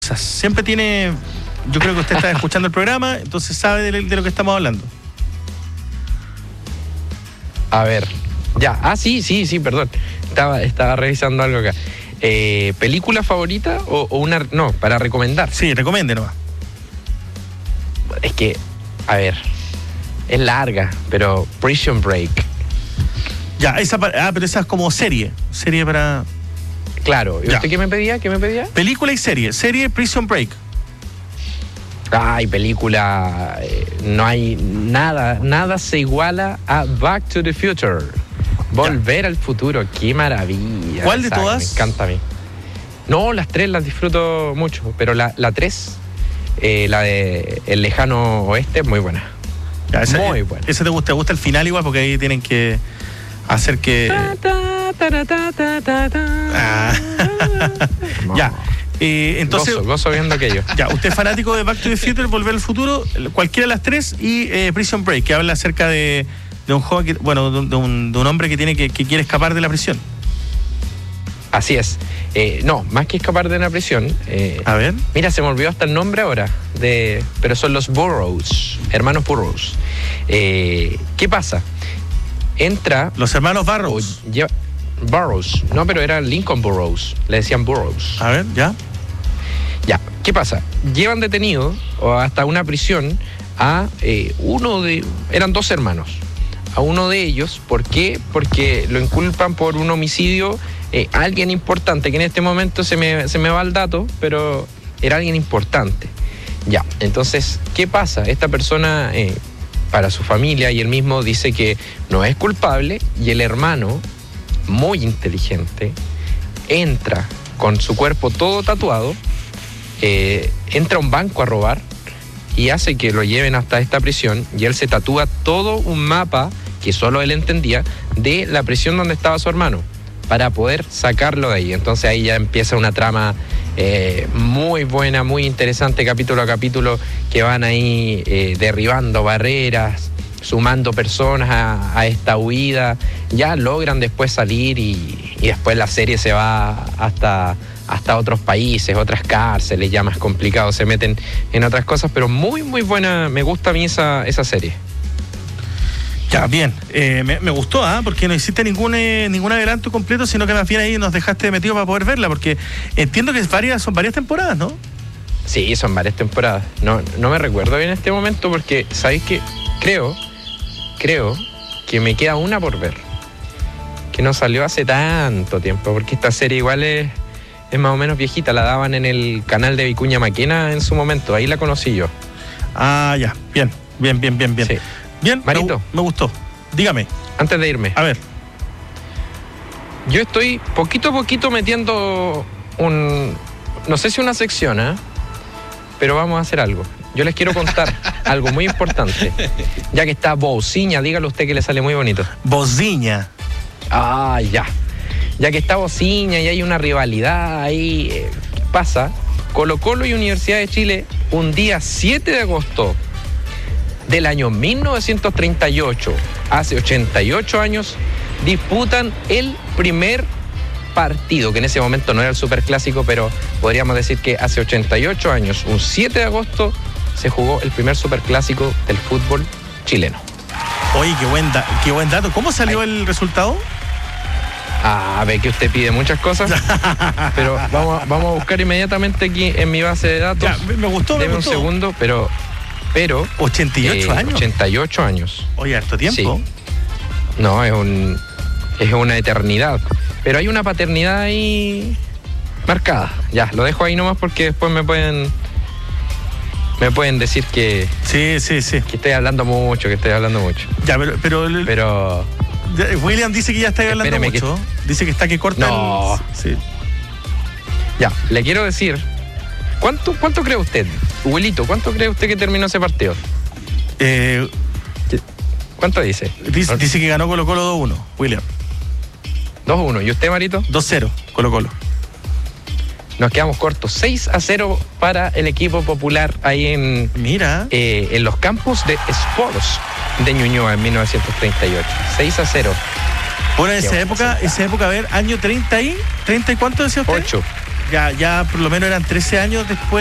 Siempre tiene... Yo creo que usted está escuchando el programa, entonces sabe de lo que estamos hablando. A ver, ya. Sí, perdón. Estaba revisando algo acá. ¿Película favorita o una...? No, para recomendar. Sí, recomiende nomás. Es que, a ver, es larga, pero Prison Break. Ya, pero esa es como serie para... Claro. ¿Y Ya. usted qué me pedía? Película y serie Prison Break. Ay, película, no hay nada se iguala a Back to the Future. Volver al futuro, qué maravilla. ¿Cuál de todas? Me encanta a mí. No, las tres las disfruto mucho, pero la 3, la de El Lejano Oeste, muy buena. Ya, muy buena. ¿Ese te gusta el final igual? Porque ahí tienen que hacer que... Ya. Entonces, gozo viendo aquello. Ya, usted es fanático de Back to the Future, Volver al Futuro, cualquiera de las tres, y Prison Break, que habla acerca de un joven, de un hombre que quiere escapar de la prisión. Así es. No, más que escapar de una prisión. A ver. Mira, se me olvidó hasta el nombre ahora, pero son los Burroughs, hermanos Burroughs. ¿Qué pasa? Entra... Los hermanos Burroughs. Burroughs, no, pero era Lincoln Burroughs, le decían Burroughs. A ver, ya. Ya, ¿qué pasa? Llevan detenido o hasta una prisión a eran 2 hermanos. A uno de ellos, ¿por qué? Porque lo inculpan por un homicidio a alguien importante, que en este momento se me va el dato, pero era alguien importante. Ya, entonces, ¿qué pasa? Esta persona, para su familia y él mismo, dice que no es culpable, y el hermano, muy inteligente, entra con su cuerpo todo tatuado, entra a un banco a robar y hace que lo lleven hasta esta prisión, y él se tatúa todo un mapa que solo él entendía de la prisión donde estaba su hermano para poder sacarlo de ahí. Entonces ahí ya empieza una trama muy buena, muy interesante, capítulo a capítulo, que van ahí derribando barreras, sumando personas a esta huida. Ya logran después salir y después la serie se va hasta otros países, otras cárceles, ya más complicado, se meten en otras cosas, pero muy muy buena, me gusta a mí esa serie. Ya, bien, me gustó, porque no hiciste ningún adelanto completo, sino que más bien ahí nos dejaste metido para poder verla, porque entiendo que son varias temporadas, ¿no? Sí, son varias temporadas. No me recuerdo bien en este momento, porque ¿sabéis qué? Creo que me queda una por ver, que no salió hace tanto tiempo, porque esta serie igual es más o menos viejita, la daban en el canal de Vicuña Maquena en su momento, ahí la conocí yo. Ya, bien. Sí. Bien, Marito, me gustó. Dígame. Antes de irme. A ver. Yo estoy poquito a poquito metiendo no sé si una sección, pero vamos a hacer algo. Yo les quiero contar algo muy importante. Ya que está Bociña, dígalo usted que le sale muy bonito. Bociña. Ya. Ya que está Bociña y hay una rivalidad ahí, ¿qué pasa? Colo-Colo y Universidad de Chile, un día 7 de agosto del año 1938, hace 88 años, disputan el primer partido, que en ese momento no era el superclásico, pero podríamos decir que hace 88 años, un 7 de agosto, se jugó el primer superclásico del fútbol chileno. Oye, qué buen dato. ¿Cómo salió el resultado? Ve que usted pide muchas cosas, pero vamos a buscar inmediatamente aquí en mi base de datos. Ya, me gustó. Deme un segundo, pero 88 años. 88 años. Oye, harto tiempo. Sí. No, es una eternidad. Pero hay una paternidad ahí marcada. Ya, lo dejo ahí nomás porque después me pueden decir que... Sí. Que estoy hablando mucho, Ya, pero William dice que ya está hablando mucho. Dice que está que corta. No. Sí. Ya, le quiero decir... ¿Cuánto cree usted, Wilito? ¿Cuánto cree usted que terminó ese partido? ¿Cuánto dice? Dice que ganó Colo-Colo 2-1, William. 2-1. ¿Y usted, Marito? 2-0, Colo-Colo. Nos quedamos cortos. 6-0 para el equipo popular ahí en los campus de Sports de Ñuñoa en 1938. 6-0. Bueno, esa época, a ver, año 30 y cuánto decía usted? ya por lo menos eran 13 años después